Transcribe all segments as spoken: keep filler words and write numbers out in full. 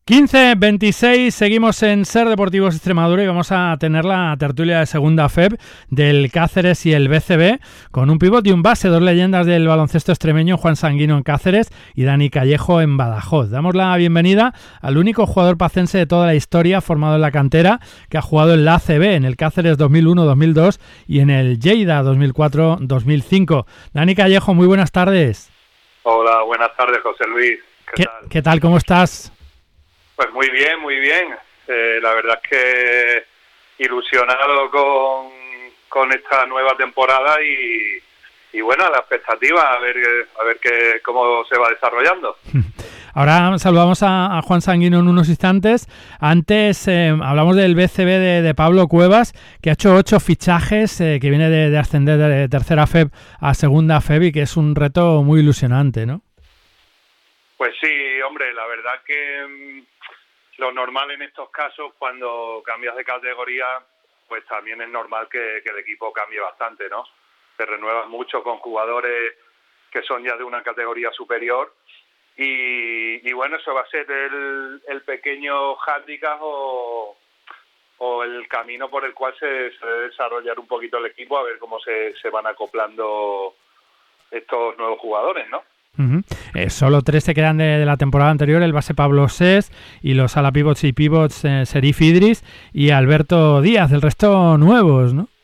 quince veintiséis, seguimos en Ser Deportivos Extremadura y vamos a tener la tertulia de segunda F E B del Cáceres y el B C B con un pívot y un base, dos leyendas del baloncesto extremeño, Juan Sanguino en Cáceres y Dani Callejo en Badajoz. Damos la bienvenida al único jugador pacense de toda la historia formado en la cantera que ha jugado en la A C B, en el Cáceres dos mil uno dos mil dos y en el Lleida dos mil cuatro dos mil cinco. Dani Callejo, muy buenas tardes. Hola, buenas tardes, José Luis. ¿Qué, ¿Qué, tal? ¿Qué tal? ¿Cómo estás? Pues muy bien, muy bien. Eh, la verdad es que ilusionado con, con esta nueva temporada y, y bueno, la expectativa a ver a ver qué, cómo se va desarrollando. Ahora saludamos a, a Juan Sanguino en unos instantes. Antes eh, hablamos del B C B de, de Pablo Cuevas, que ha hecho ocho fichajes, eh, que viene de, de ascender de tercera F E B a segunda F E B y que es un reto muy ilusionante, ¿no? Pues sí, hombre, la verdad que mmm, lo normal en estos casos, cuando cambias de categoría, pues también es normal que, que el equipo cambie bastante, ¿no? Te renuevas mucho con jugadores que son ya de una categoría superior y, y bueno, eso va a ser el, el pequeño hándicap o, o el camino por el cual se, se debe desarrollar un poquito el equipo, a ver cómo se, se van acoplando estos nuevos jugadores, ¿no? Uh-huh. Eh, solo tres se quedan de, de la temporada anterior, el base Pablo Sés y los ala pivots y pivots eh, Serif Idris y Alberto Díaz, el resto nuevos, ¿no?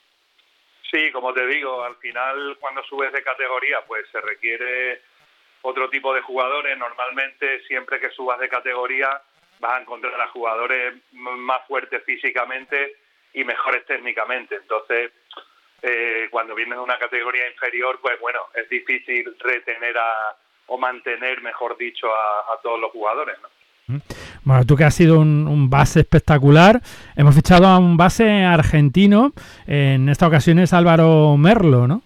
Sí, como te digo, al final cuando subes de categoría pues se requiere otro tipo de jugadores. Normalmente siempre que subas de categoría vas a encontrar a jugadores más fuertes físicamente y mejores técnicamente, entonces Eh, cuando vienes de una categoría inferior, pues bueno, es difícil retener a, o mantener, mejor dicho, a, a todos los jugadores, ¿no? Bueno, tú que has sido un, un base espectacular, hemos fichado a un base argentino, en esta ocasión es Álvaro Merlo, ¿no?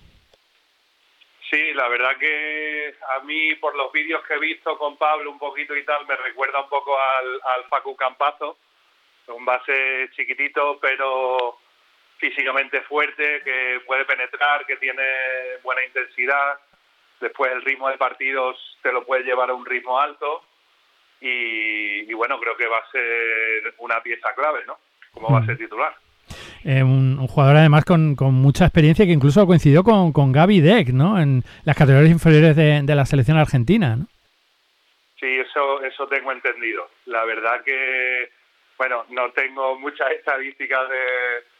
Sí, la verdad que a mí, por los vídeos que he visto con Pablo un poquito y tal, me recuerda un poco al, al Facu Campazo, un base chiquitito, pero físicamente fuerte, que puede penetrar, que tiene buena intensidad, después el ritmo de partidos te lo puede llevar a un ritmo alto y, y bueno, creo que va a ser una pieza clave, ¿no? Como va a ser titular. Eh, un, un jugador además con, con mucha experiencia que incluso coincidió con, con Gaby Deck, ¿no? En las categorías inferiores de, de la selección argentina, ¿no? Sí, eso, eso tengo entendido. La verdad que, bueno, no tengo muchas estadísticas de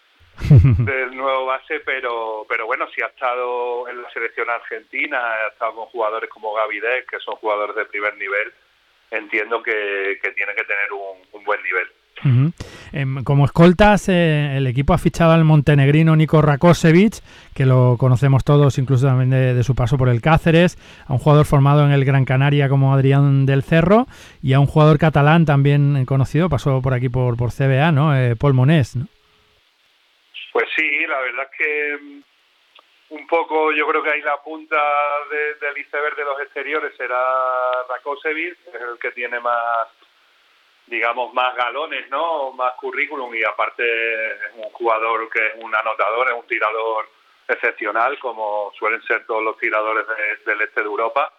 del nuevo base, pero pero bueno, si ha estado en la selección argentina, ha estado con jugadores como Gaby Deck, que son jugadores de primer nivel, entiendo que, que tiene que tener un, un buen nivel. Uh-huh. Eh, como escoltas, eh, el equipo ha fichado al montenegrino Niko Rakosevic, que lo conocemos todos, incluso también de, de su paso por el Cáceres, a un jugador formado en el Gran Canaria como Adrián del Cerro y a un jugador catalán también conocido, pasó por aquí por, por C B A, ¿no? Eh, Pol Monés, ¿no? Pues sí, la verdad es que un poco yo creo que ahí la punta de, del iceberg de los exteriores será Rakosevic, es el que tiene más, digamos, más galones, ¿no? Más currículum y aparte es un jugador que es un anotador, es un tirador excepcional, como suelen ser todos los tiradores de, del este de Europa.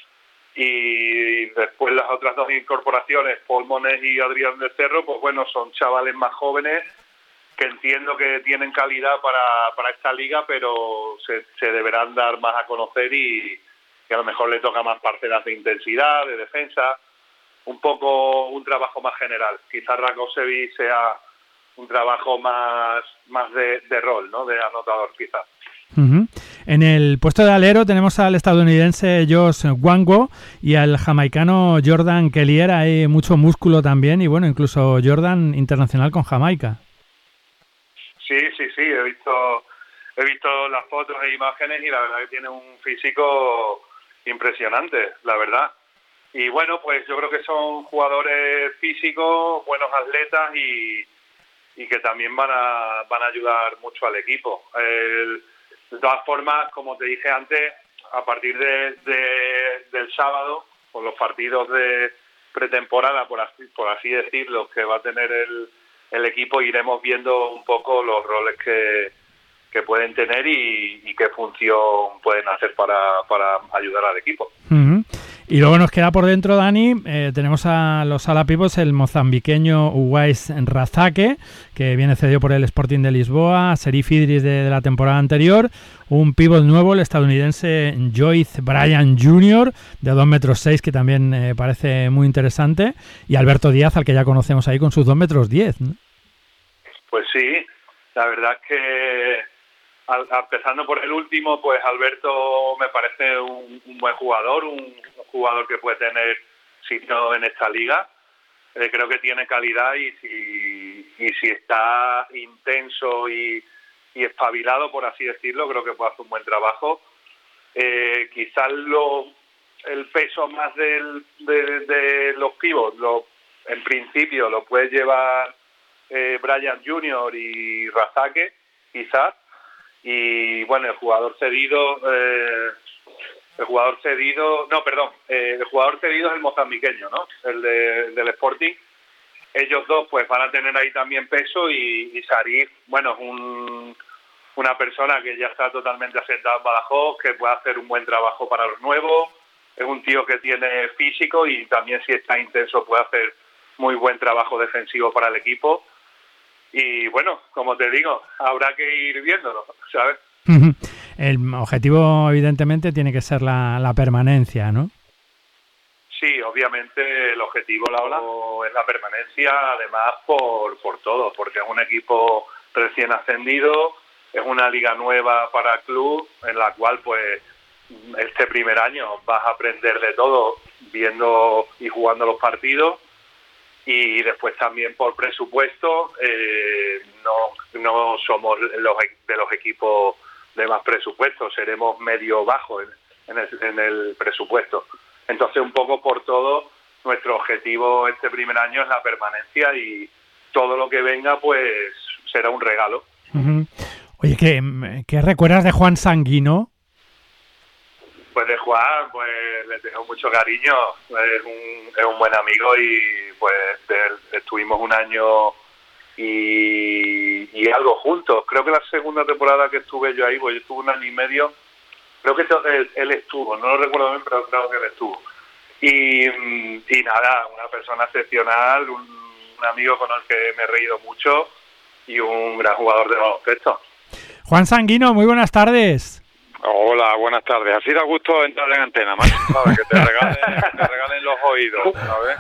Y después las otras dos incorporaciones, Pol Monés y Adrián del Cerro, pues bueno, son chavales más jóvenes que entiendo que tienen calidad para, para esta liga, pero se, se deberán dar más a conocer y, y a lo mejor le toca más parcelas de intensidad, de defensa, un poco un trabajo más general. Quizás Rakosevic sea un trabajo más, más de, de rol, ¿no? De anotador, quizás. Uh-huh. En el puesto de alero tenemos al estadounidense Josh Wango y al jamaicano Jordan Kellier. Hay mucho músculo también y bueno, incluso Jordan internacional con Jamaica. Sí, sí, sí, he visto he visto las fotos e imágenes y la verdad que tiene un físico impresionante, la verdad. Y bueno, pues yo creo que son jugadores físicos, buenos atletas y, y que también van a van a ayudar mucho al equipo. El, de todas formas, como te dije antes, a partir de, de del sábado, con los partidos de pretemporada, por así, por así decirlo, que va a tener el el equipo, iremos viendo un poco los roles que, que pueden tener y, y qué función pueden hacer para, para ayudar al equipo. Uh-huh. Y luego nos queda por dentro, Dani, eh, tenemos a los ala pivots, el mozambiqueño Uwais Razake, que viene cedido por el Sporting de Lisboa, Serif Idris de, de la temporada anterior, un pivot nuevo, el estadounidense Joyce Bryan junior, de dos metros seis, que también eh, parece muy interesante, y Alberto Díaz, al que ya conocemos ahí con sus dos metros diez, ¿no? Pues sí, la verdad es que al, empezando por el último, pues Alberto me parece un, un buen jugador, un, un jugador que puede tener sitio en esta liga. Eh, creo que tiene calidad y si, y si está intenso y, y espabilado, por así decirlo, creo que puede hacer un buen trabajo. Eh, quizás lo, el peso más del, de, de los pivots, lo, en principio lo puede llevar eh, Bryan junior y Razake, quizás. Y bueno, el jugador cedido, eh, el jugador cedido, no, perdón, eh, el jugador cedido es el mozambiqueño, ¿no? El, de, el del Sporting. Ellos dos pues van a tener ahí también peso y, y Sarif, bueno, es un, una persona que ya está totalmente asentada en Badajoz, que puede hacer un buen trabajo para los nuevos, es un tío que tiene físico y también si está intenso puede hacer muy buen trabajo defensivo para el equipo. Y bueno, como te digo, habrá que ir viéndolo, ¿sabes? El objetivo, evidentemente, tiene que ser la, la permanencia, ¿no? Sí, obviamente el objetivo es la permanencia, además por, por todo, porque es un equipo recién ascendido, es una liga nueva para el club, en la cual pues este primer año vas a aprender de todo, viendo y jugando los partidos. Y después también por presupuesto, eh, no no somos los de los equipos de más presupuesto, seremos medio bajo en, en, el, en el presupuesto. Entonces, un poco por todo, nuestro objetivo este primer año es la permanencia y todo lo que venga, pues, será un regalo. Uh-huh. Oye, ¿qué, ¿qué recuerdas de Juan Sanguino? Pues de Juan, pues le tengo mucho cariño, es un, es un buen amigo y pues de, estuvimos un año y, y algo juntos. Creo que la segunda temporada que estuve yo ahí, pues yo estuve un año y medio, creo que él, él estuvo, no lo recuerdo bien, pero creo que él estuvo. Y, y nada, una persona excepcional, un, un amigo con el que me he reído mucho y un gran jugador de baloncesto. Juan Sanguino, muy buenas tardes. Hola, buenas tardes. Así da gusto entrar en antena, más ¿sabes? Que te regalen, te regalen los oídos, ¿sabes?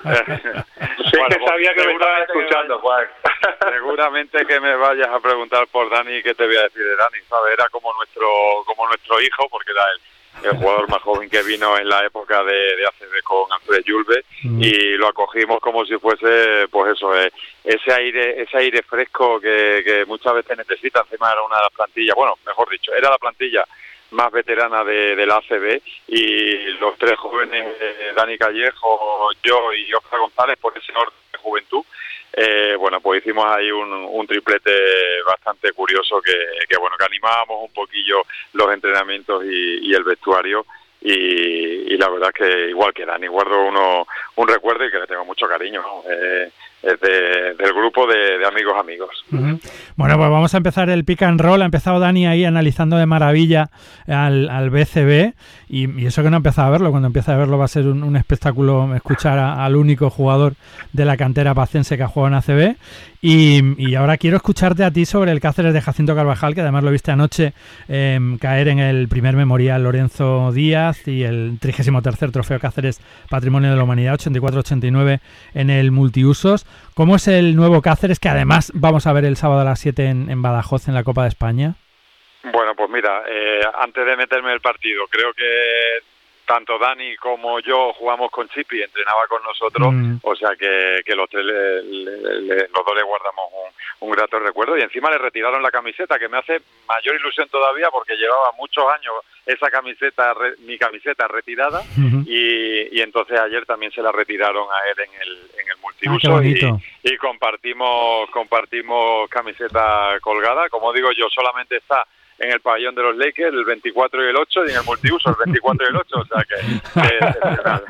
Sí, bueno, que sabía que me estabas escuchando, Juan. Seguramente que me vayas a preguntar por Dani y qué te voy a decir de Dani, ¿sabes? Era como nuestro como nuestro hijo, porque era el, el jugador más joven que vino en la época de, de A C B con Alfred Julve, mm. y lo acogimos como si fuese, pues eso, eh, ese aire ese aire fresco que, que muchas veces necesita. Encima era una de las plantillas, bueno, mejor dicho, era la plantilla más veterana de, de la A C B, y los tres jóvenes, eh, Dani Callejo, yo y Oscar González, por ese orden de juventud, eh, bueno, pues hicimos ahí un, un triplete bastante curioso que, que, bueno, que animábamos un poquillo los entrenamientos y, y el vestuario, y, y la verdad es que igual que Dani, guardo uno un recuerdo y que le tengo mucho cariño, ¿no? Eh, es de, del grupo de, de amigos amigos. Uh-huh. Bueno, pues vamos a empezar el pick and roll. Ha empezado Dani ahí analizando de maravilla al, al B C B, y, y eso que no ha empezado a verlo. Cuando empiece a verlo va a ser un, un espectáculo escuchar a, al único jugador de la cantera pacense que ha jugado en A C B. Y, y ahora quiero escucharte a ti sobre el Cáceres de Jacinto Carvajal, que además lo viste anoche eh, caer en el primer memorial Lorenzo Díaz y el trigésimo tercer Trofeo Cáceres Patrimonio de la Humanidad ochenta y cuatro ochenta y nueve en el multiusos. ¿Cómo es el nuevo Cáceres, que además vamos a ver el sábado a las siete en, en Badajoz en la Copa de España? Bueno, pues mira, eh, antes de meterme en el partido, creo que tanto Dani como yo jugamos con Chipi, entrenaba con nosotros, mm. o sea que, que los, tres le, le, le, los dos le guardamos un, un grato recuerdo, y encima le retiraron la camiseta, que me hace mayor ilusión todavía porque llevaba muchos años esa camiseta, re, mi camiseta retirada, mm-hmm. y, y entonces ayer también se la retiraron a él en el, en el multiuso, ah, y, y compartimos, compartimos camiseta colgada. Como digo yo, solamente está en el pabellón de los Lakers el veinticuatro y el ocho, y en el multiuso el veinticuatro y el ocho, o sea que es excepcional.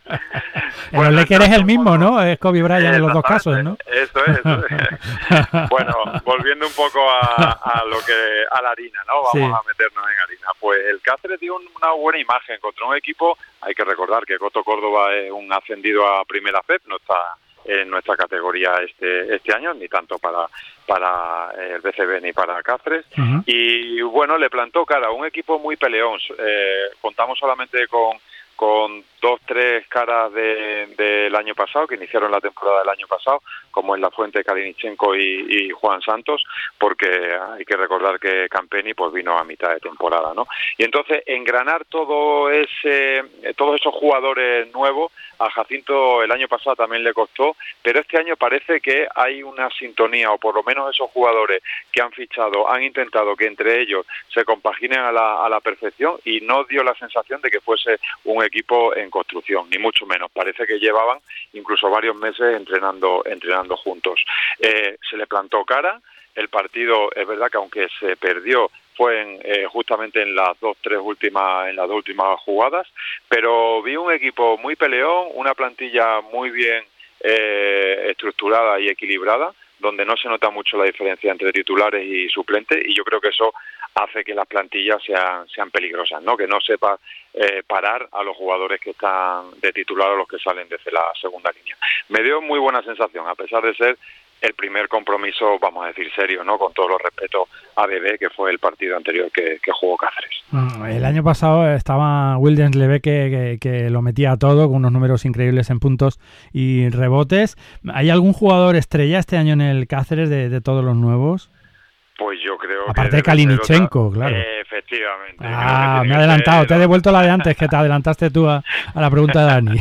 Bueno, el Lakers es el mismo, ¿no? Es Kobe Bryant en los dos casos, ¿no? Eso es, eso es. Bueno, volviendo un poco a, a lo que a la harina, ¿no? Vamos sí. a meternos en harina. pues el Cáceres dio una buena imagen contra un equipo. Hay que recordar que Coto Córdoba es un ascendido a Primera F E P, no está en nuestra categoría este este año, ni tanto para para el B C B ni para Cáceres. Uh-huh. Y bueno, le plantó cara a un equipo muy peleón. Eh, contamos solamente con con dos, tres caras del de, año pasado, que iniciaron la temporada del año pasado, como en La Fuente, Kalinichenko y, y Juan Santos, porque hay que recordar que Campeni pues vino a mitad de temporada, ¿no? Y entonces engranar todo ese, todos esos jugadores nuevos, a Jacinto el año pasado también le costó, pero este año parece que hay una sintonía, o por lo menos esos jugadores que han fichado, han intentado que entre ellos se compaginen a la, a la perfección, y no dio la sensación de que fuese un equipo en construcción, ni mucho menos. Parece que llevaban incluso varios meses entrenando entrenando juntos. Eh, se le plantó cara. El partido, es verdad que aunque se perdió, fue en, eh, justamente en las dos, tres últimas, en las dos últimas jugadas, pero vi un equipo muy peleón, una plantilla muy bien eh, estructurada y equilibrada, donde no se nota mucho la diferencia entre titulares y suplentes, y yo creo que eso hace que las plantillas sean sean peligrosas, ¿no? Que no sepa eh, parar a los jugadores que están de titular o los que salen desde la segunda línea. Me dio muy buena sensación, a pesar de ser el primer compromiso, vamos a decir, serio, ¿no? Con todos los respetos a Bebé, que fue el partido anterior que, que jugó Cáceres. El año pasado estaba Williams Levé, que, que, que lo metía todo, con unos números increíbles en puntos y rebotes. ¿Hay algún jugador estrella este año en el Cáceres de, de todos los nuevos? Pues yo creo Aparte que... de Kalinichenko, otra... claro. Eh, efectivamente. Ah, me he adelantado. Te he devuelto la de antes, que te adelantaste tú a, a la pregunta de Dani.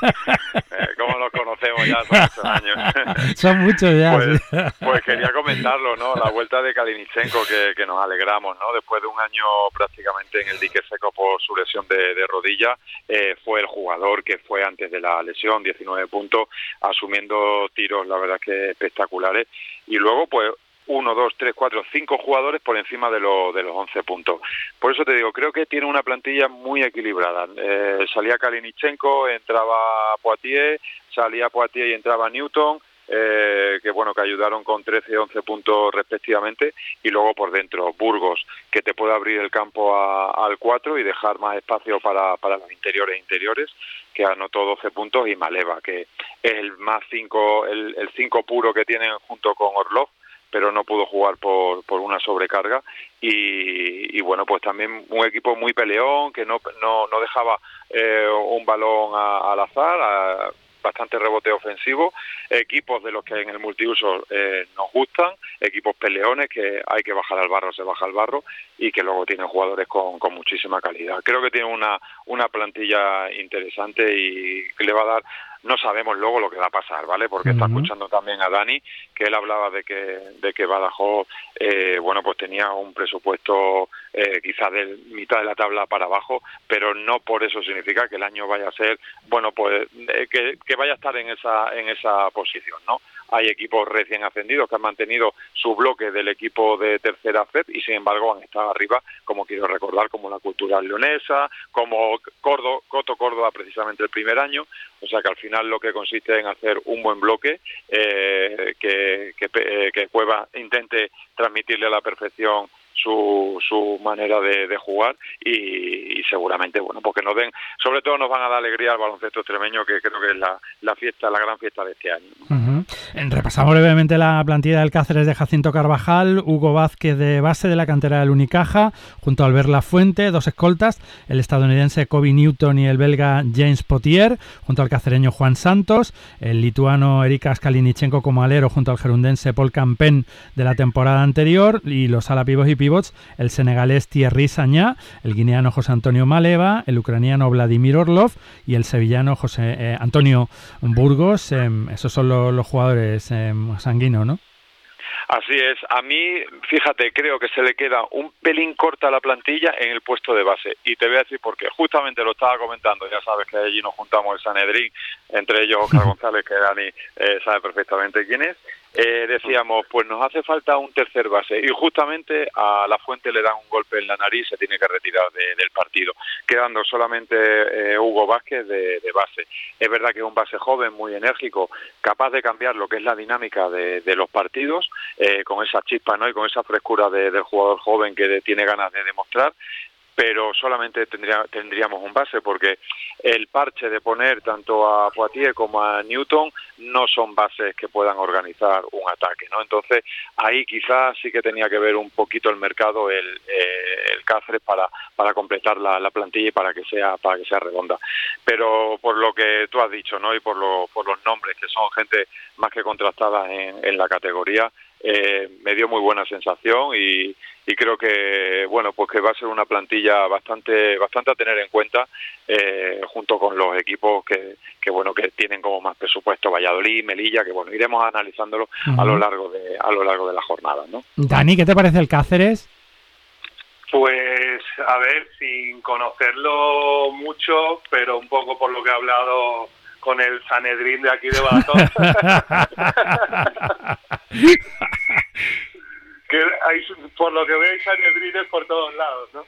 eh, ¿Cómo los conocemos ya hace muchos años? Son muchos ya. Pues, sí. pues quería comentarlo, ¿no? La vuelta de Kalinichenko, que, que nos alegramos, ¿no? Después de un año prácticamente en el dique seco por su lesión de, de rodilla, eh, fue el jugador que fue antes de la lesión, diecinueve puntos, asumiendo tiros, la verdad que espectaculares. Y luego, pues, uno, dos, tres, cuatro, cinco jugadores por encima de, lo, de los once puntos. Por eso te digo, creo que tiene una plantilla muy equilibrada. Eh, salía Kalinichenko, entraba Poitier, salía Poitier y entraba Newton, eh, que bueno, que ayudaron con trece y once puntos respectivamente, y luego por dentro Burgos, que te puede abrir el campo a, al cuatro y dejar más espacio para, para los interiores e interiores, que anotó doce puntos, y Maleva, que es el más cinco, el, el cinco puro que tienen junto con Orlov, pero no pudo jugar por por una sobrecarga, y, y bueno, pues también un equipo muy peleón, que no no, no dejaba eh, un balón a, al azar, a, bastante rebote ofensivo, equipos de los que en el multiuso eh, nos gustan, equipos peleones, que hay que bajar al barro, se baja al barro, y que luego tienen jugadores con, con muchísima calidad. Creo que tiene una, una plantilla interesante y que le va a dar... No sabemos luego lo que va a pasar, ¿vale? Porque uh-huh. está escuchando también a Dani, que él hablaba de que de que Badajoz, eh, bueno, pues tenía un presupuesto eh, quizás de mitad de la tabla para abajo, pero no por eso significa que el año vaya a ser, bueno, pues eh, que, que vaya a estar en esa en esa posición, ¿no? Hay equipos recién ascendidos que han mantenido su bloque del equipo de tercera F E P y sin embargo han estado arriba, como quiero recordar, como la Cultural Leonesa, como Córdoba, Coto Córdoba precisamente el primer año. O sea que al final lo que consiste en hacer un buen bloque, eh, que, que, eh, que Cueva intente transmitirle a la perfección su su manera de, de jugar, y, y seguramente, bueno, porque nos den, sobre todo nos van a dar alegría al baloncesto extremeño, que creo que es la, la fiesta, la gran fiesta de este año, ¿no? Uh-huh. Repasamos brevemente la plantilla del Cáceres de Jacinto Carvajal: Hugo Vázquez, de base de la cantera del Unicaja, junto a Albert Lafuente, dos escoltas, el estadounidense Kobe Newton y el belga James Potier, junto al cacereño Juan Santos, el lituano Erikas Kalinichenko como alero, junto al gerundense Paul Campen de la temporada anterior, y los ala pivos y pivots, el senegalés Thierry Sagna, el guineano José Antonio Maleva, el ucraniano Vladimir Orlov y el sevillano José eh, Antonio Burgos. Eh, esos son los, los jugadores eh, sanguinos, ¿no? Así es. A mí, fíjate, creo que se le queda un pelín corta la plantilla en el puesto de base. Y te voy a decir por qué. Justamente lo estaba comentando, ya sabes que allí nos juntamos el Sanedrín, entre ellos Oscar González, que Dani eh, sabe perfectamente quién es. Eh, decíamos, pues nos hace falta un tercer base, y justamente a Lafuente le dan un golpe en la nariz, se tiene que retirar de, del partido, quedando solamente eh, Hugo Vázquez de, de base. Es verdad que es un base joven, muy enérgico, capaz de cambiar lo que es la dinámica de, de los partidos, eh, con esa chispa, ¿no? Y con esa frescura de, del jugador joven que tiene ganas de demostrar. pero solamente tendría, tendríamos un base, porque el parche de poner tanto a Poitier como a Newton no son bases que puedan organizar un ataque, ¿no? Entonces ahí quizás sí que tenía que ver un poquito el mercado, el, eh, el Cáceres para para completar la, la plantilla y para que sea para que sea redonda. Pero por lo que tú has dicho, ¿no? Y por lo, por los nombres, que son gente más que contrastada en, en la categoría, eh, me dio muy buena sensación y y creo que bueno pues que va a ser una plantilla bastante bastante a tener en cuenta, eh, junto con los equipos que, que bueno que tienen como más presupuesto, Valladolid, Melilla, que bueno iremos analizándolo uh-huh. a lo largo de a lo largo de la jornada, ¿no? Dani, ¿qué te parece el Cáceres? Pues a ver, sin conocerlo mucho, pero un poco por lo que he hablado con el Sanedrín de aquí de Badajoz. Que hay, por lo que veo, hay sanedrines por todos lados, ¿no?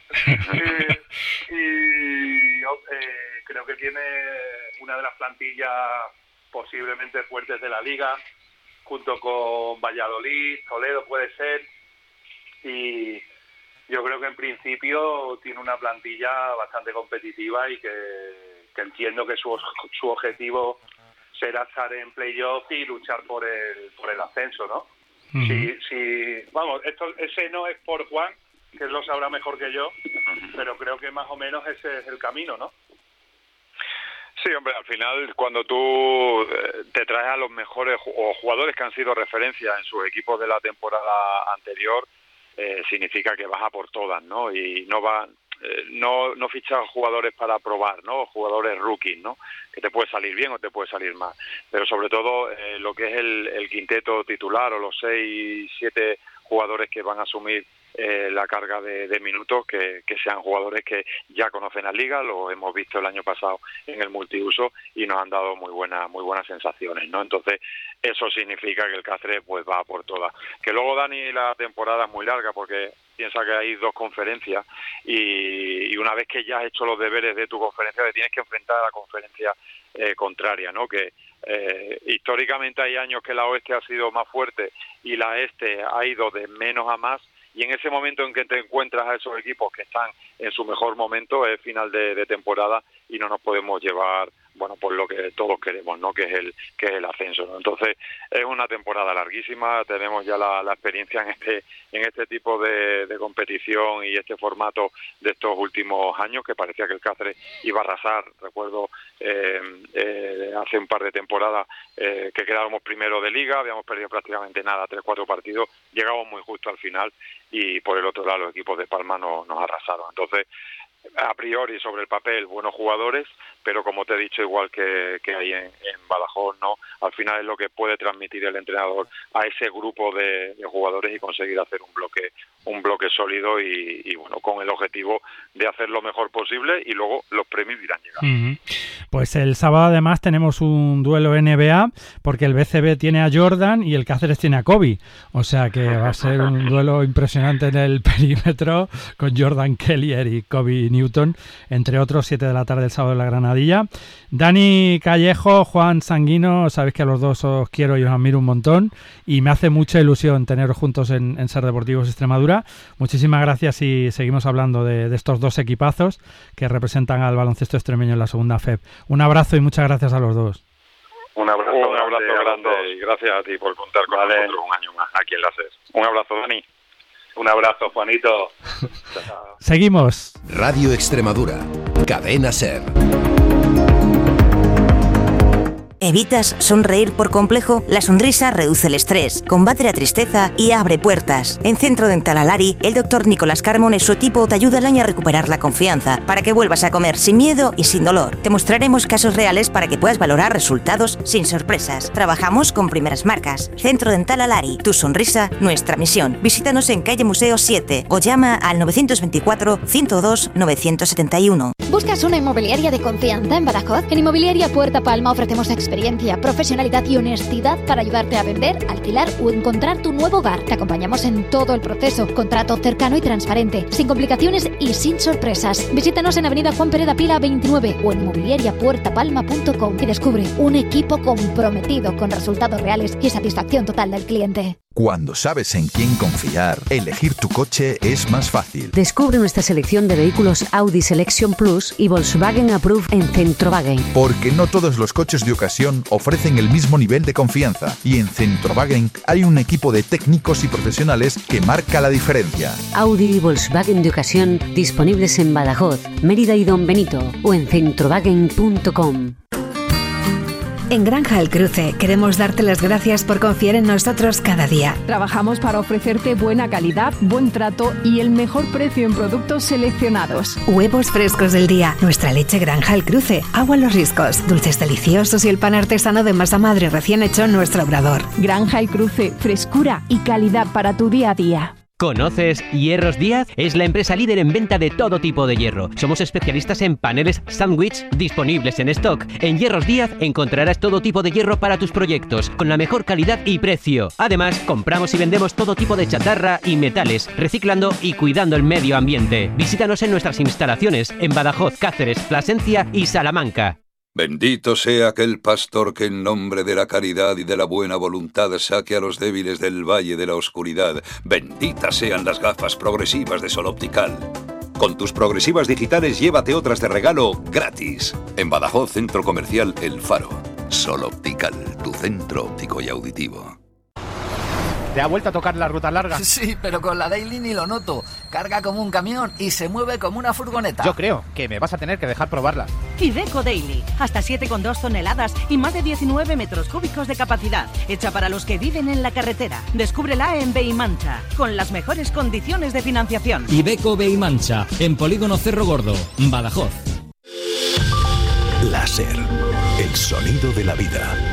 y y eh, creo que tiene una de las plantillas posiblemente fuertes de la liga, junto con Valladolid, Toledo puede ser, y yo creo que en principio tiene una plantilla bastante competitiva y que, que entiendo que su, su objetivo será estar en playoff y luchar por el, por el ascenso, ¿no? Uh-huh. Sí, sí, vamos, esto, ese no es por Juan, que él lo sabrá mejor que yo, pero creo que más o menos ese es el camino, ¿no? Sí, hombre, al final cuando tú te traes a los mejores o jugadores que han sido referencia en sus equipos de la temporada anterior, eh, significa que vas a por todas, ¿no? Y no va, eh, no, no fichas jugadores para probar, ¿no? Jugadores rookies, ¿no? Que te puede salir bien o te puede salir mal. Pero sobre todo eh, lo que es el, el quinteto titular o los seis, siete jugadores que van a asumir eh, la carga de, de minutos, que, que sean jugadores que ya conocen la liga, lo hemos visto el año pasado en el multiuso y nos han dado muy buenas muy buenas sensaciones, ¿no? Entonces eso significa que el Cáceres pues va por todas. Que luego, Dani, la temporada es muy larga porque piensa que hay dos conferencias y, y una vez que ya has hecho los deberes de tu conferencia te tienes que enfrentar a la conferencia eh, contraria, ¿no? Que eh, históricamente hay años que la oeste ha sido más fuerte y la este ha ido de menos a más, y en ese momento en que te encuentras a esos equipos que están en su mejor momento es final de, de temporada y no nos podemos llevar, bueno, por lo que todos queremos, ¿no? Que es el que es el ascenso, ¿no? Entonces es una temporada larguísima, tenemos ya la, la experiencia en este en este tipo de, de competición y este formato de estos últimos años, que parecía que el Cáceres iba a arrasar. Recuerdo eh, eh, hace un par de temporadas eh, que quedábamos primero de liga, habíamos perdido prácticamente nada, tres, cuatro partidos, llegamos muy justo al final y por el otro lado los equipos de Palma no, nos arrasaron. Entonces, a priori sobre el papel buenos jugadores, pero como te he dicho, igual que, que hay en, en Badajoz, ¿no? Al final es lo que puede transmitir el entrenador a ese grupo de, de jugadores y conseguir hacer un bloque un bloque sólido y, y bueno, con el objetivo de hacer lo mejor posible y luego los premios irán llegando. Uh-huh. Pues el sábado además tenemos un duelo N B A porque el B C B tiene a Jordan y el Cáceres tiene a Kobe, o sea que va a ser un duelo impresionante en el perímetro con Jordan Kelly y Kobe Newton, entre otros, siete de la tarde el sábado en la Granadilla. Dani Callejo, Juan Sanguino, sabéis que a los dos os quiero y os admiro un montón y me hace mucha ilusión teneros juntos en, en Ser Deportivos Extremadura. Muchísimas gracias y seguimos hablando de, de estos dos equipazos que representan al baloncesto extremeño en la segunda F E B. Un abrazo y muchas gracias a los dos. Un abrazo, un abrazo grande, grande y gracias a ti por contar con vale. nosotros un año más aquí en la S E S. Un abrazo, Dani. Un abrazo, Juanito. Seguimos. Radio Extremadura, Cadena SER. ¿Evitas sonreír por complejo? La sonrisa reduce el estrés, combate la tristeza y abre puertas. En Centro Dental Alari, el doctor Nicolás Carmona y su equipo te ayudan a recuperar la confianza para que vuelvas a comer sin miedo y sin dolor. Te mostraremos casos reales para que puedas valorar resultados sin sorpresas. Trabajamos con primeras marcas. Centro Dental Alari, tu sonrisa, nuestra misión. Visítanos en calle Museo siete o llama al nueve dos cuatro, ciento dos, novecientos setenta y uno. ¿Buscas una inmobiliaria de confianza en Badajoz? En Inmobiliaria Puerta Palma ofrecemos experiencia, profesionalidad y honestidad para ayudarte a vender, alquilar o encontrar tu nuevo hogar. Te acompañamos en todo el proceso. Contrato cercano y transparente, sin complicaciones y sin sorpresas. Visítanos en Avenida Juan Pereda Pila veintinueve o en inmobiliaria puerta palma punto com y descubre un equipo comprometido con resultados reales y satisfacción total del cliente. Cuando sabes en quién confiar, elegir tu coche es más fácil. Descubre nuestra selección de vehículos Audi Selection Plus y Volkswagen Approved en Centrowagen. Porque no todos los coches de ocasión ofrecen el mismo nivel de confianza. Y en Centrowagen hay un equipo de técnicos y profesionales que marca la diferencia. Audi y Volkswagen de ocasión disponibles en Badajoz, Mérida y Don Benito o en centrowagen punto com. En Granja El Cruce queremos darte las gracias por confiar en nosotros cada día. Trabajamos para ofrecerte buena calidad, buen trato y el mejor precio en productos seleccionados. Huevos frescos del día, nuestra leche Granja El Cruce, agua Los Riscos, dulces deliciosos y el pan artesano de masa madre recién hecho en nuestro obrador. Granja El Cruce, frescura y calidad para tu día a día. ¿Conoces Hierros Díaz? Es la empresa líder en venta de todo tipo de hierro. Somos especialistas en paneles sándwich disponibles en stock. En Hierros Díaz encontrarás todo tipo de hierro para tus proyectos, con la mejor calidad y precio. Además, compramos y vendemos todo tipo de chatarra y metales, reciclando y cuidando el medio ambiente. Visítanos en nuestras instalaciones en Badajoz, Cáceres, Plasencia y Salamanca. Bendito sea aquel pastor que en nombre de la caridad y de la buena voluntad saque a los débiles del valle de la oscuridad. Benditas sean las gafas progresivas de Sol Optical. Con tus progresivas digitales llévate otras de regalo gratis. En Badajoz, Centro Comercial El Faro. Sol Optical, tu centro óptico y auditivo. ¿Te ha vuelto a tocar la ruta larga? Sí, pero con la Daily ni lo noto. Carga como un camión y se mueve como una furgoneta. Yo creo que me vas a tener que dejar probarla. Iveco Daily, hasta siete coma dos toneladas y más de diecinueve metros cúbicos de capacidad. Hecha para los que viven en la carretera. Descúbrela en Beimancha, con las mejores condiciones de financiación. Iveco Beimancha, en Polígono Cerro Gordo, Badajoz. Láser, el sonido de la vida.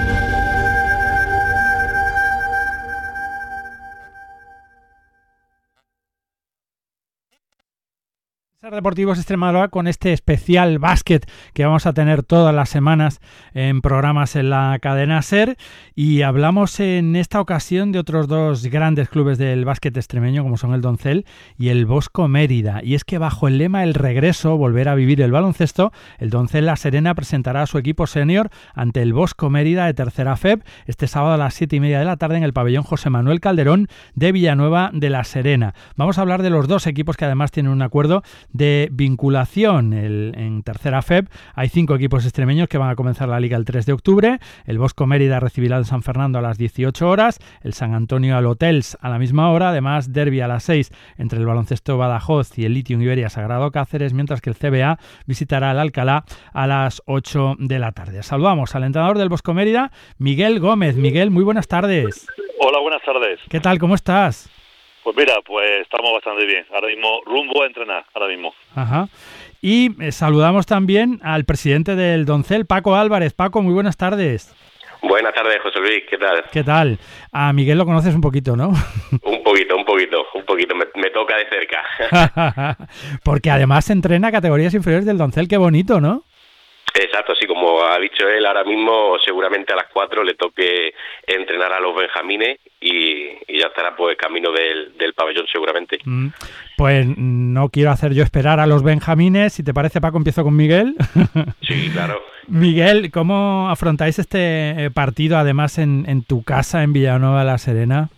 Ser Deportivos Extremadura con este especial básquet que vamos a tener todas las semanas en programas en la cadena SER, y hablamos en esta ocasión de otros dos grandes clubes del básquet extremeño como son el Doncel y el Bosco Mérida, y es que bajo el lema El regreso, volver a vivir el baloncesto, el Doncel La Serena presentará a su equipo senior ante el Bosco Mérida de tercera F E B este sábado a las siete y media de la tarde en el pabellón José Manuel Calderón de Villanueva de La Serena. Vamos a hablar de los dos equipos que además tienen un acuerdo de vinculación. El, en tercera F E B hay cinco equipos extremeños que van a comenzar la liga el tres de octubre. El Bosco Mérida recibirá al San Fernando a las dieciocho horas, el San Antonio al Hotels a la misma hora, además derbi a las seis entre el Baloncesto Badajoz y el Litium Iberia Sagrado Cáceres, mientras que el C B A visitará el Alcalá a las ocho de la tarde. Saludamos al entrenador del Bosco Mérida, Miguel Gómez. Miguel, muy buenas tardes. Hola, buenas tardes. ¿Qué tal? ¿Cómo estás? Pues mira, pues estamos bastante bien. Ahora mismo rumbo a entrenar, ahora mismo. Ajá. Y eh, saludamos también al presidente del Doncel, Paco Álvarez. Paco, muy buenas tardes. Buenas tardes, José Luis, ¿qué tal? ¿Qué tal? A Miguel lo conoces un poquito, ¿no? Un poquito, un poquito, un poquito, me, me toca de cerca. Porque además entrena categorías inferiores del Doncel, qué bonito, ¿no? Exacto, sí, como ha dicho él, ahora mismo seguramente a las cuatro le toque entrenar a los benjamines y, y ya estará pues camino del, del pabellón seguramente. Mm, pues no quiero hacer yo esperar a los benjamines. Si te parece, Paco, empiezo con Miguel. Sí, claro. Miguel, ¿cómo afrontáis este partido además en, en tu casa en Villanueva de la Serena?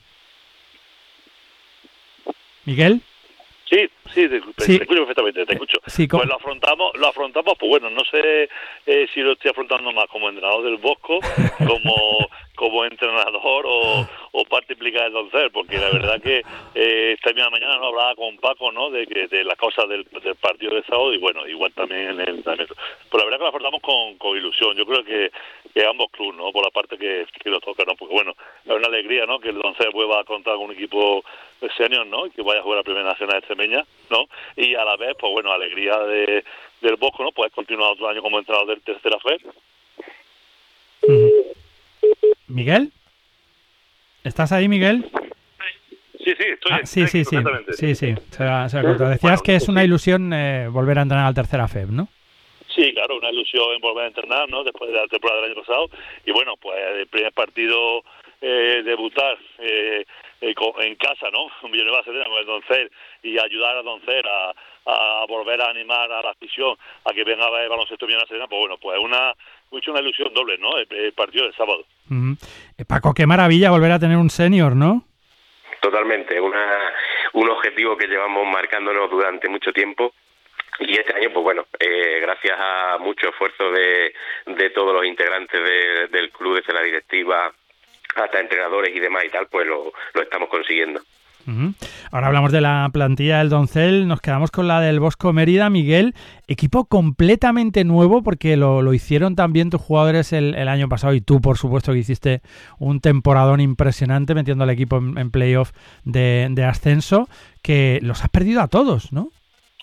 ¿Miguel? Sí, sí, te, sí, te escucho perfectamente, te escucho. Sí, pues lo afrontamos, lo afrontamos, pues bueno, no sé eh, si lo estoy afrontando más como entrenador del Bosco, como como entrenador o, o parte implicada del Doncel, porque la verdad que eh, esta misma mañana no hablaba con Paco, ¿no? De que de las cosas del, del partido de sábado y bueno, igual también en el entrenamiento. Pero la verdad que lo afrontamos con, con ilusión. Yo creo que, que ambos clubes, ¿no? Por la parte que, que los toca, ¿no? Porque bueno, es una alegría, ¿no? Que el Doncel vuelva a contar con un equipo senior, ¿no? Y que vaya a jugar a Primera Nacional extremeña, ¿no? Y a la vez, pues bueno, alegría de del Bosco, ¿no? Pues continuar otro año como entrenador del tercera F E B. ¿Miguel? ¿Estás ahí, Miguel? Sí, sí, estoy. Ah, sí, sí, sí, sí, sí, se ha, se ha cortado. Decías bueno, que es una ilusión eh, volver a entrenar al tercera F E B, ¿no? Sí, claro, una ilusión en volver a entrenar, ¿no? Después de la temporada del año pasado. Y bueno, pues el primer partido, eh, debutar eh, eh, en casa, ¿no? En Villanueva Serena con el Doncel y ayudar a Doncel a, a volver a animar a la afición a que venga a ver el baloncesto Villanueva Serena, pues bueno, pues una mucho una ilusión doble, ¿no? El, el partido del sábado. Uh-huh. Eh, Paco, qué maravilla volver a tener un senior, ¿no? Totalmente, una, un objetivo que llevamos marcándonos durante mucho tiempo. Y este año, pues bueno, eh, gracias a mucho esfuerzo de, de todos los integrantes de, del club, desde la directiva hasta entrenadores y demás y tal, pues lo, lo estamos consiguiendo. Uh-huh. Ahora hablamos de la plantilla del Doncel, nos quedamos con la del Bosco Mérida. Miguel, equipo completamente nuevo porque lo, lo hicieron también tus jugadores el, el año pasado y tú, por supuesto, que hiciste un temporadón impresionante metiendo al equipo en, en playoff de, de ascenso, que los has perdido a todos, ¿no?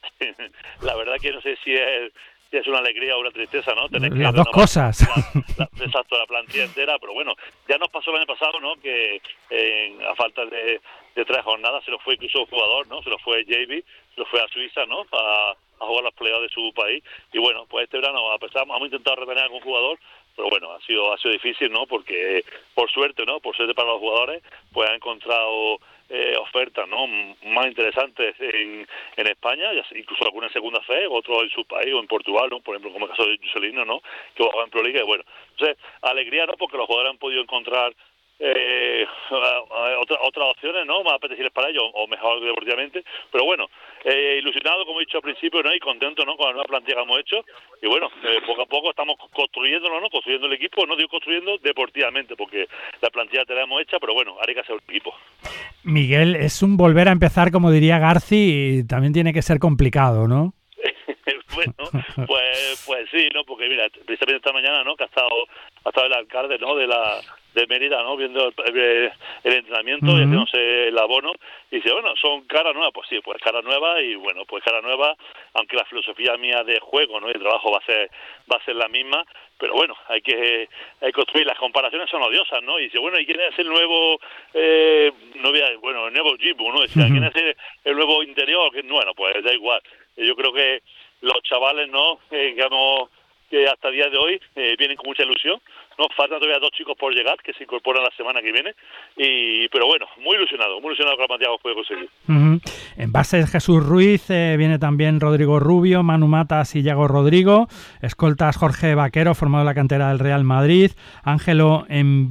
La verdad que no sé si es, si es una alegría o una tristeza, ¿no? Tener que Las dos cosas. La, la, exacto, la plantilla entera, pero bueno, ya nos pasó el año pasado, ¿no? Que eh, a falta de, de tres jornadas se nos fue incluso un jugador, ¿no? Se nos fue J B, se nos fue a Suiza, ¿no? A, a jugar los playoffs de su país. Y bueno, pues este verano, a pesar, hemos intentado retener a algún jugador, pero bueno, ha sido ha sido difícil, ¿no? Porque por suerte, ¿no? Por suerte para los jugadores, pues han encontrado eh, ofertas, ¿no? Más interesantes en, en España, incluso alguna en segunda fe, otros en su país o en Portugal, ¿no? Por ejemplo, como el caso de Juscelino, ¿no? Que va a jugar en Proliga y bueno, entonces alegría, ¿no? Porque los jugadores han podido encontrar eh, otras otras opciones, ¿no? Más apetecibles para ellos o mejor deportivamente, pero bueno, eh, ilusionado, como he dicho al principio, ¿no? Y contento, ¿no? Con la nueva plantilla que hemos hecho y bueno, eh, poco a poco estamos construyéndolo, ¿no? Construyendo el equipo, no digo construyendo deportivamente porque la plantilla te la hemos hecha, pero bueno, ahora hay que hacer el equipo. Miguel, es un volver a empezar, como diría Garci, y también tiene que ser complicado, ¿no? Bueno, pues pues sí, ¿no? Porque mira, precisamente esta mañana, ¿no? Que ha estado, ha estado el alcalde, ¿no? De la de Mérida, ¿no? Viendo el, el, el entrenamiento uh-huh. y haciéndose el abono y dice, bueno, son caras nuevas, pues sí, pues cara nueva y bueno, pues cara nueva, aunque la filosofía mía de juego, ¿no? Y de trabajo va a ser va a ser la misma, pero bueno, hay que hay que construir, las comparaciones son odiosas, ¿no? Y dice, bueno, ¿y quién es el nuevo eh, no voy a, bueno, el nuevo Jibu, ¿no? Decía, uh-huh. ¿quién es el, el nuevo interior? Bueno, pues da igual. Yo creo que los chavales, ¿no? Eh, digamos que hasta el día de hoy eh, vienen con mucha ilusión. Nos faltan todavía dos chicos por llegar, que se incorporan la semana que viene. y Pero bueno, muy ilusionado, muy ilusionado con la plantilla que puede conseguir. Uh-huh. En base Jesús Ruiz, eh, viene también Rodrigo Rubio, Manu Matas y Yago Rodrigo. Escoltas Jorge Vaquero, formado en la cantera del Real Madrid. Ángelo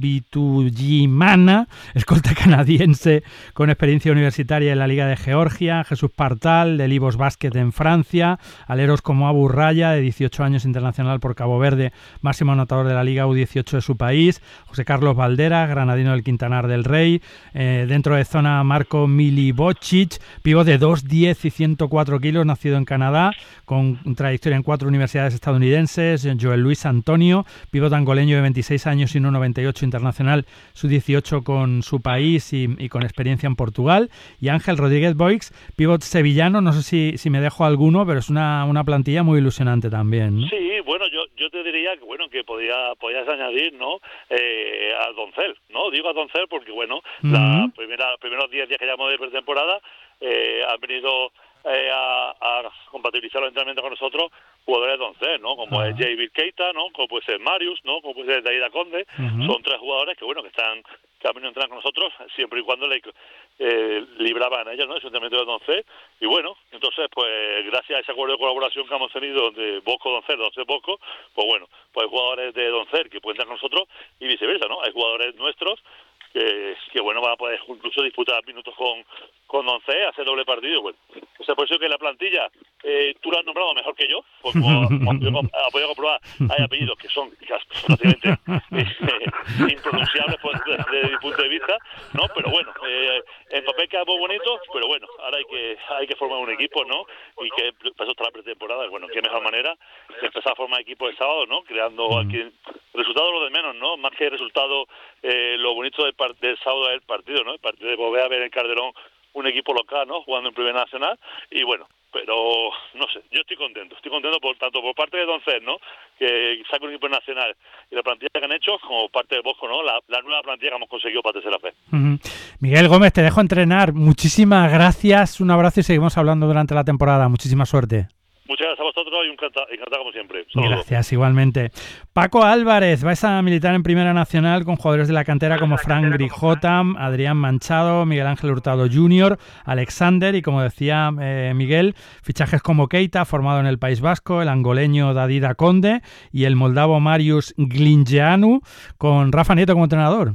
Mbitujimana, escolta canadiense con experiencia universitaria en la Liga de Georgia. Jesús Partal, del Ibos Basket en Francia. Aleros como Abu Raya, de dieciocho años, internacional por Cabo Verde, máximo anotador de la Liga U dieciocho de su país. José Carlos Valdera, granadino del Quintanar del Rey. Eh, dentro de zona, Marco Milivocic, pívot de dos diez y ciento cuatro kilos, nacido en Canadá, con trayectoria en cuatro universidades estadounidenses. Joel Luis Antonio, pívot angoleño de veintiséis años y uno noventa y ocho, internacional sub dieciocho con su país y, y con experiencia en Portugal. Y Ángel Rodríguez Boix, pívot sevillano, no sé si, si me dejo alguno, pero es una, una plantilla muy ilusionante también, ¿no? Sí, bueno, yo yo te diría que bueno que podía podías añadir, ¿no? Eh, al Doncel, ¿no? Digo a Doncel porque bueno, uh-huh. la primera los primeros diez días que llevamos de pretemporada eh, han venido eh, a, a compatibilizar los entrenamientos con nosotros jugadores de Doncel, ¿no? Como uh-huh. es Javier Keita, ¿no? Como puede ser Marius, ¿no? Como puede ser Daida Conde. Uh-huh. Son tres jugadores que bueno que están que han venido a entrenar con nosotros siempre y cuando le eh, libraban a ellos, ¿no? Ese entrenamiento de Doncel. Y bueno, entonces pues gracias a ese acuerdo de colaboración que hemos tenido de Bosco Doncel, Doncel Bosco, pues bueno, pues hay jugadores de Doncel que pueden estar con nosotros y viceversa, ¿no? Hay jugadores nuestros que, que bueno, van a poder incluso disputar minutos con, con Doncel, hacer doble partido, bueno. O sea, por eso que la plantilla, eh, tú la has nombrado mejor que yo, porque como, como yo he podido comprobar, hay apellidos que son prácticamente eh, impronunciables desde mi punto de vista, ¿no? Pero bueno, eh, en papel queda muy bonito, pero bueno, ahora hay que hay que formar un equipo, ¿no? Y que para eso está la pretemporada, y bueno, qué mejor manera de empezar a formar equipo el sábado, ¿no? Creando aquí resultados lo de menos, ¿no? Más que el resultado, eh, lo bonito del, part- del sábado es el partido, ¿no? El partido de volver a ver en Calderón un equipo local, ¿no? Jugando en Primera Nacional y bueno, pero no sé, yo estoy contento, estoy contento por tanto por parte de Doncel, ¿no? Que saca un equipo nacional y la plantilla que han hecho, como parte de Bosco, ¿no? La, la nueva plantilla que hemos conseguido para tercera fe. Uh-huh. Miguel Gómez, te dejo entrenar. Muchísimas gracias, un abrazo y seguimos hablando durante la temporada. Muchísima suerte. Muchas gracias a vosotros. abrazo y encantado, encantado como siempre. Saludos. Gracias, igualmente. Paco Álvarez, vais a militar en Primera Nacional con jugadores de la cantera como Fran Grijota, Adrián Manchado, Miguel Ángel Hurtado junior, Alexander y, como decía eh, Miguel, fichajes como Keita, formado en el País Vasco, el angoleño Dadida Conde y el moldavo Marius Glingeanu, con Rafa Nieto como entrenador.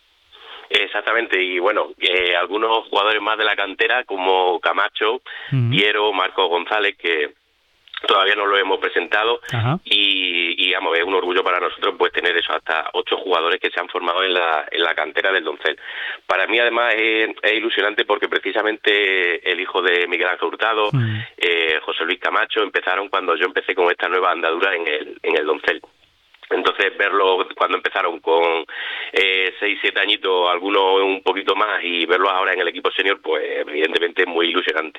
Exactamente, y bueno, eh, algunos jugadores más de la cantera como Camacho, uh-huh. Piero, Marco González, que todavía no lo hemos presentado. Ajá. y, y vamos, es un orgullo para nosotros pues tener eso, hasta ocho jugadores que se han formado en la en la cantera del Doncel. Para mí además es, es ilusionante porque precisamente el hijo de Miguel Ángel Hurtado, uh-huh. eh, José Luis Camacho, empezaron cuando yo empecé con esta nueva andadura en el en el Doncel. Entonces verlos cuando empezaron con eh, seis, siete añitos, algunos un poquito más, y verlos ahora en el equipo senior, pues evidentemente es muy ilusionante.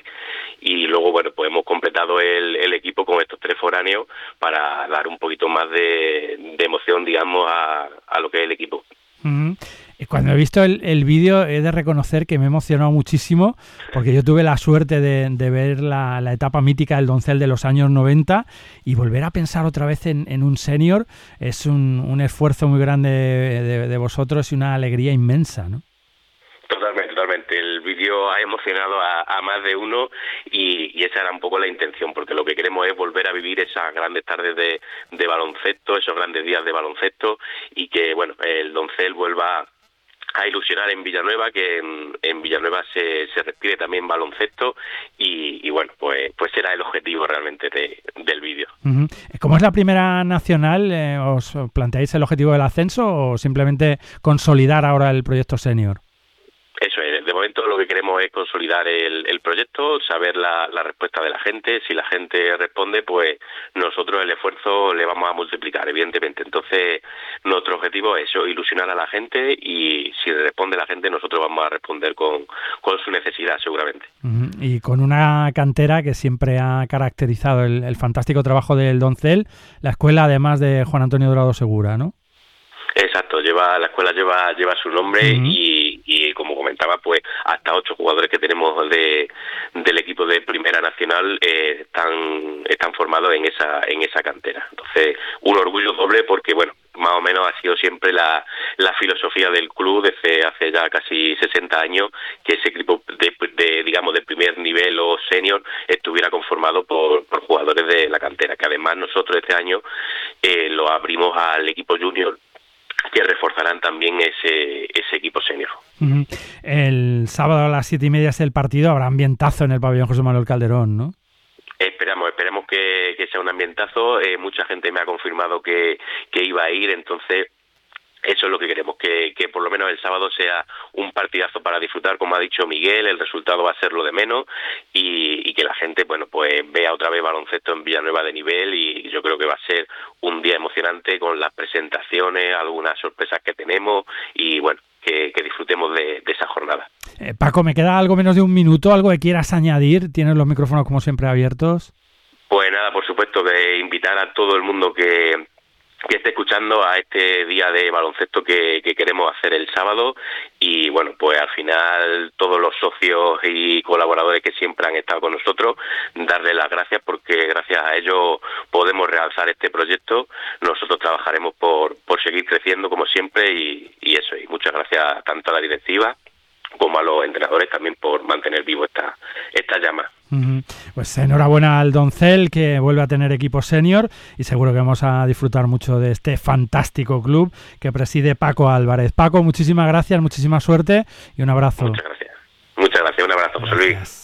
Y luego, bueno, pues hemos completado el, el equipo con estos tres foráneos para dar un poquito más de, de emoción, digamos, a, a lo que es el equipo. Uh-huh. Cuando he visto el, el vídeo he de reconocer que me he emocionado muchísimo porque yo tuve la suerte de, de ver la, la etapa mítica del Doncel de los años noventa y volver a pensar otra vez en, en un senior es un, un esfuerzo muy grande de, de vosotros y una alegría inmensa, ¿no? Totalmente, totalmente. El vídeo ha emocionado a, a más de uno y, y esa era un poco la intención, porque lo que queremos es volver a vivir esas grandes tardes de, de baloncesto, esos grandes días de baloncesto y que, bueno, el Doncel vuelva a ilusionar en Villanueva, que en, en Villanueva se, se respire también baloncesto y, y bueno, pues pues será el objetivo realmente de, del vídeo. Uh-huh. ¿Cómo es la Primera Nacional? Eh, ¿Os planteáis el objetivo del ascenso o simplemente consolidar ahora el proyecto senior? Eso es, de momento lo que queremos es consolidar el, el proyecto, saber la, la respuesta de la gente. Si la gente responde, pues nosotros el esfuerzo le vamos a multiplicar, evidentemente. Entonces, nuestro objetivo es eso, ilusionar a la gente y si responde la gente, nosotros vamos a responder con, con su necesidad, seguramente. Uh-huh. Y con una cantera que siempre ha caracterizado el, el fantástico trabajo del Doncel, la escuela además de Juan Antonio Dorado Segura, ¿no? Exacto, lleva la escuela lleva lleva su nombre uh-huh. y, y como comentaba, pues hasta ocho jugadores que tenemos de del equipo de Primera Nacional eh, están están formados en esa en esa cantera. Entonces, un orgullo doble porque, bueno, más o menos ha sido siempre la, la filosofía del club desde hace ya casi sesenta años que ese equipo de, de digamos de primer nivel o senior estuviera conformado por, por jugadores de la cantera, que además nosotros este año eh, lo abrimos al equipo junior, que reforzarán también ese ese equipo senior. Uh-huh. El sábado a las siete y media es el partido, habrá ambientazo en el pabellón José Manuel Calderón, ¿no? Esperamos, esperemos que, que sea un ambientazo. Eh, mucha gente me ha confirmado que, que iba a ir, entonces eso es lo que queremos, que, que por lo menos el sábado sea un partidazo para disfrutar, como ha dicho Miguel, el resultado va a ser lo de menos y, y que la gente, bueno, pues vea otra vez baloncesto en Villanueva de nivel y yo creo que va a ser un día emocionante con las presentaciones, algunas sorpresas que tenemos y bueno, que, que disfrutemos de, de esa jornada. Eh, Paco, me queda algo menos de un minuto, algo que quieras añadir, tienes los micrófonos como siempre abiertos. Pues nada, por supuesto que invitar a todo el mundo que que esté escuchando a este día de baloncesto que, que queremos hacer el sábado y bueno, pues al final todos los socios y colaboradores que siempre han estado con nosotros, darles las gracias porque gracias a ellos podemos realzar este proyecto. Nosotros trabajaremos por, por seguir creciendo como siempre y, y eso, y muchas gracias tanto a la directiva como a los entrenadores también por mantener vivo esta, esta llama. Uh-huh. Pues enhorabuena al Doncel, que vuelve a tener equipo senior y seguro que vamos a disfrutar mucho de este fantástico club que preside Paco Álvarez. Paco, muchísimas gracias, muchísima suerte y un abrazo. Muchas gracias. Muchas gracias, un abrazo, José Luis.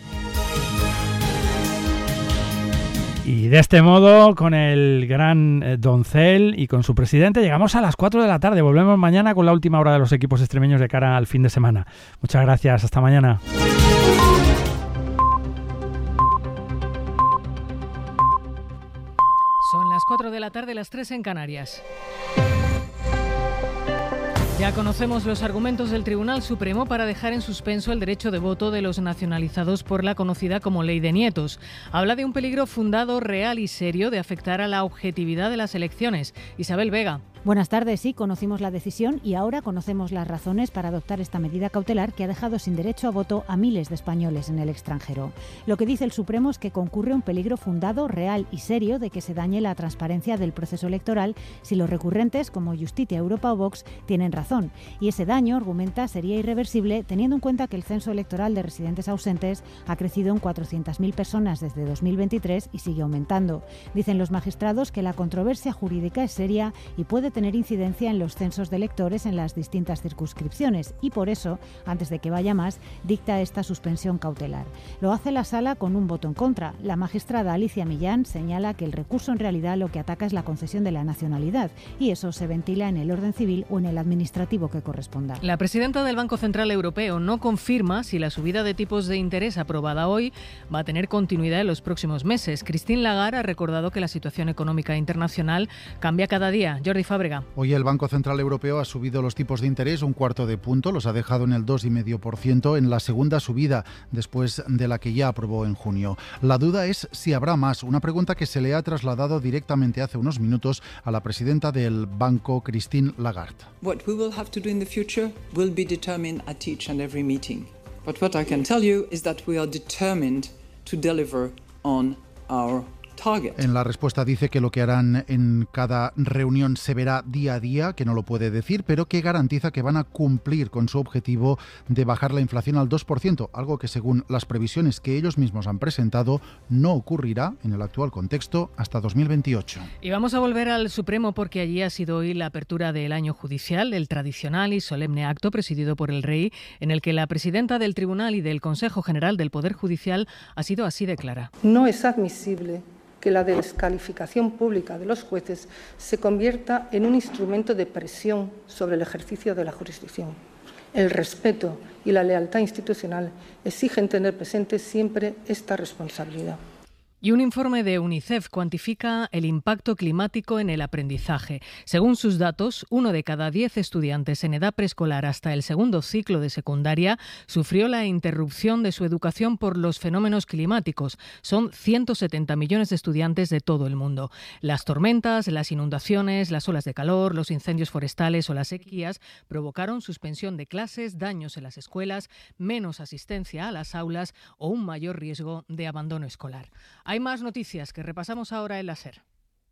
Y de este modo, con el gran eh, Doncel y con su presidente, llegamos a las cuatro de la tarde. Volvemos mañana con la última hora de los equipos extremeños de cara al fin de semana. Muchas gracias, hasta mañana. Son las cuatro de la tarde, las tres en Canarias. Ya conocemos los argumentos del Tribunal Supremo para dejar en suspenso el derecho de voto de los nacionalizados por la conocida como Ley de Nietos. Habla de un peligro fundado, real y serio de afectar a la objetividad de las elecciones. Isabel Vega. Buenas tardes. Sí, conocimos la decisión y ahora conocemos las razones para adoptar esta medida cautelar que ha dejado sin derecho a voto a miles de españoles en el extranjero. Lo que dice el Supremo es que concurre un peligro fundado, real y serio de que se dañe la transparencia del proceso electoral si los recurrentes, como Justicia, Europa o Vox, tienen razón. Y ese daño, argumenta, sería irreversible teniendo en cuenta que el censo electoral de residentes ausentes ha crecido en cuatrocientas mil personas desde dos mil veintitrés y sigue aumentando. Dicen los magistrados que la controversia jurídica es seria y puede tener incidencia en los censos de electores en las distintas circunscripciones y por eso, antes de que vaya más, dicta esta suspensión cautelar. Lo hace la Sala con un voto en contra. La magistrada Alicia Millán señala que el recurso en realidad lo que ataca es la concesión de la nacionalidad y eso se ventila en el orden civil o en el administrativo que corresponda. La presidenta del Banco Central Europeo no confirma si la subida de tipos de interés aprobada hoy va a tener continuidad en los próximos meses. Christine Lagarde ha recordado que la situación económica internacional cambia cada día. Jordi Fábrega. Hoy el Banco Central Europeo ha subido los tipos de interés un cuarto de punto, los ha dejado en el dos coma cinco por ciento en la segunda subida después de la que ya aprobó en junio. La duda es si habrá más, una pregunta que se le ha trasladado directamente hace unos minutos a la presidenta del banco, Christine Lagarde. What we will have to do in the future will be determined at each and every meeting. But what I can tell you is that we are determined to deliver on our En la respuesta dice que lo que harán en cada reunión se verá día a día, que no lo puede decir, pero que garantiza que van a cumplir con su objetivo de bajar la inflación al dos por ciento, algo que según las previsiones que ellos mismos han presentado no ocurrirá en el actual contexto hasta dos mil veintiocho. Y vamos a volver al Supremo porque allí ha sido hoy la apertura del año judicial, el tradicional y solemne acto presidido por el Rey, en el que la presidenta del Tribunal y del Consejo General del Poder Judicial ha sido así de clara. No es admisible que la descalificación pública de los jueces se convierta en un instrumento de presión sobre el ejercicio de la jurisdicción. El respeto y la lealtad institucional exigen tener presente siempre esta responsabilidad. Y un informe de UNICEF cuantifica el impacto climático en el aprendizaje. Según sus datos, uno de cada diez estudiantes en edad preescolar hasta el segundo ciclo de secundaria sufrió la interrupción de su educación por los fenómenos climáticos. Son ciento setenta millones de estudiantes de todo el mundo. Las tormentas, las inundaciones, las olas de calor, los incendios forestales o las sequías provocaron suspensión de clases, daños en las escuelas, menos asistencia a las aulas o un mayor riesgo de abandono escolar. Hay más noticias que repasamos ahora en la SER.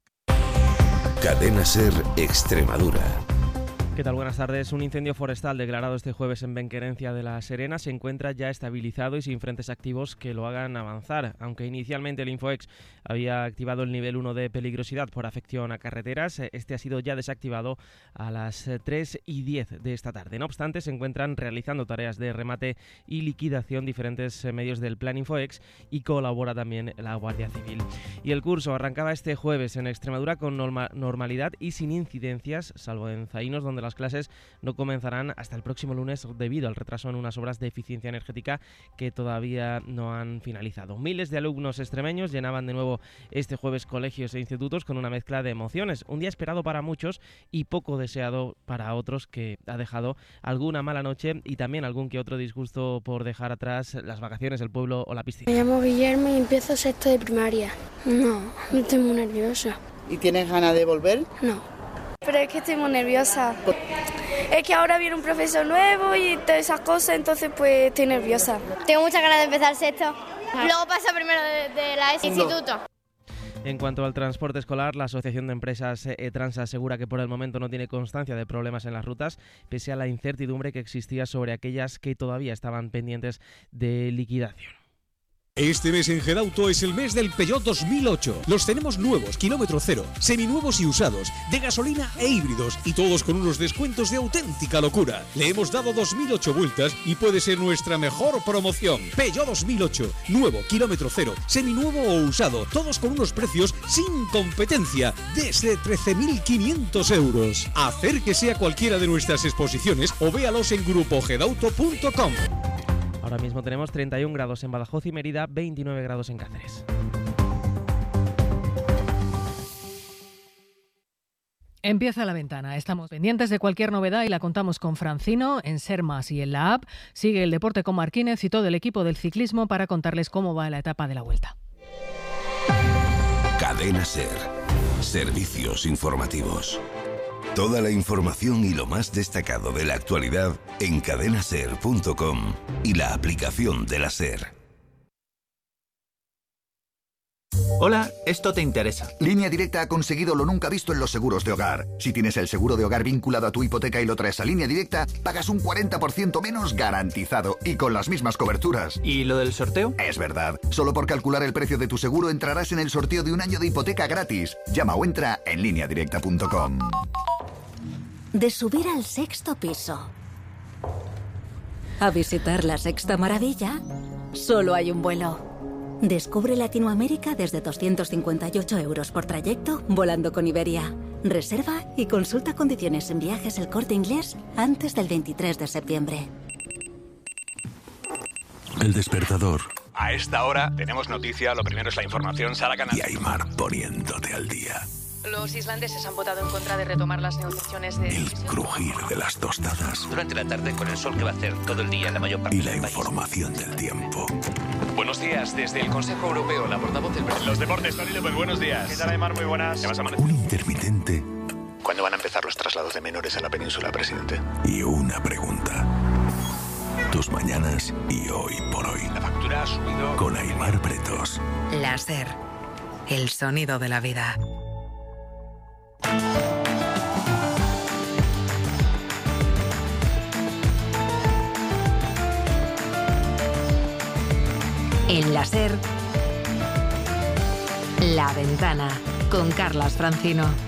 Cadena SER Extremadura. ¿Qué tal? Buenas tardes. Un incendio forestal declarado este jueves en Benquerencia de la Serena se encuentra ya estabilizado y sin frentes activos que lo hagan avanzar. Aunque inicialmente el Infoex había activado el nivel uno de peligrosidad por afección a carreteras, este ha sido ya desactivado a las tres y diez de esta tarde. No obstante, se encuentran realizando tareas de remate y liquidación diferentes medios del Plan Infoex y colabora también la Guardia Civil. Y el curso arrancaba este jueves en Extremadura con norma- normalidad y sin incidencias, salvo en Zaínos, donde la Las clases no comenzarán hasta el próximo lunes debido al retraso en unas obras de eficiencia energética que todavía no han finalizado. Miles de alumnos extremeños llenaban de nuevo este jueves colegios e institutos con una mezcla de emociones. Un día esperado para muchos y poco deseado para otros, que ha dejado alguna mala noche y también algún que otro disgusto por dejar atrás las vacaciones, el pueblo o la piscina. Me llamo Guillermo y empiezo sexto de primaria. No, no estoy muy nerviosa. ¿Y tienes ganas de volver? No. Pero es que estoy muy nerviosa. Es que ahora viene un profesor nuevo y todas esas cosas, entonces pues estoy nerviosa. Tengo muchas ganas de empezar sexto. Luego paso primero de, de la instituto. En cuanto al transporte escolar, la Asociación de Empresas E-Trans asegura que por el momento no tiene constancia de problemas en las rutas, pese a la incertidumbre que existía sobre aquellas que todavía estaban pendientes de liquidación. Este mes en Gedauto es el mes del Peugeot dos mil ocho. Los tenemos nuevos, kilómetro cero, seminuevos y usados, de gasolina e híbridos, y todos con unos descuentos de auténtica locura. Le hemos dado dos mil ocho vueltas y puede ser nuestra mejor promoción. Peugeot dos mil ocho, nuevo, kilómetro cero, seminuevo o usado, todos con unos precios sin competencia, desde trece mil quinientos euros. Acérquese a cualquiera de nuestras exposiciones o véalos en grupo gedauto punto com. Ahora mismo tenemos treinta y un grados en Badajoz y Mérida, veintinueve grados en Cáceres. Empieza la ventana. Estamos pendientes de cualquier novedad y la contamos con Francino en Ser Más y en la app. Sigue el deporte con Marquínez y todo el equipo del ciclismo para contarles cómo va la etapa de la Vuelta. Cadena SER. Servicios informativos. Toda la información y lo más destacado de la actualidad en cadena ser punto com y la aplicación de la SER. Hola, esto te interesa. Línea Directa ha conseguido lo nunca visto en los seguros de hogar. Si tienes el seguro de hogar vinculado a tu hipoteca y lo traes a Línea Directa, pagas un cuarenta por ciento menos garantizado y con las mismas coberturas. ¿Y lo del sorteo? Es verdad. Solo por calcular el precio de tu seguro entrarás en el sorteo de un año de hipoteca gratis. Llama o entra en línea directa punto com. De subir al sexto piso a visitar la sexta maravilla, solo hay un vuelo. Descubre Latinoamérica desde doscientos cincuenta y ocho euros por trayecto volando con Iberia. Reserva y consulta condiciones en Viajes El Corte Inglés antes del veintitrés de septiembre. El despertador. A esta hora tenemos noticia, lo primero es la información, Sara Canal. Y Aymar poniéndote al día. Los islandeses han votado en contra de retomar las negociaciones de... El crujir de las tostadas. Durante la tarde con el sol que va a hacer todo el día en la mayor parte y del la país. Información del tiempo. Buenos días, desde el Consejo Europeo, la portavoz del... Los deportes, Tony López, buenos días. ¿Qué tal, Aymar? Muy buenas. ¿Qué vas a amanecer? Un intermitente. ¿Cuándo van a empezar los traslados de menores a la península, presidente? Y una pregunta. Tus mañanas y hoy por hoy. La factura ha subido... Con Aymar Pretos. La SER. El sonido de la vida. En la SER, La Ventana, con Carlas Francino.